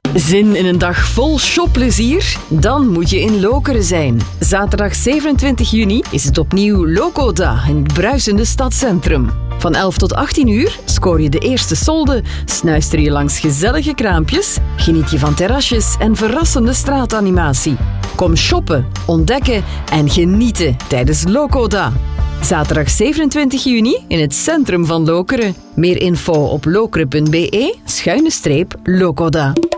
Zin in een dag vol shopplezier? Dan moet je in Lokeren zijn. Zaterdag 27 juni is het opnieuw Lokoda in het bruisende stadscentrum. Van 11 tot 18 uur scoor je de eerste solde, snuister je langs gezellige kraampjes, geniet je van terrasjes en verrassende straatanimatie. Kom shoppen, ontdekken en genieten tijdens Lokoda. Zaterdag 27 juni in het centrum van Lokeren. Meer info op lokeren.be/Lokoda.